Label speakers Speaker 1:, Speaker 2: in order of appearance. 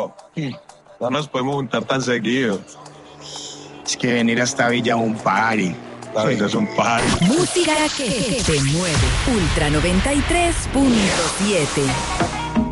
Speaker 1: pero no nos podemos juntar tan seguido.
Speaker 2: Es que venir hasta Villa es un party.
Speaker 1: La vida es un party.
Speaker 3: Música que te mueve. Ultra 93.7.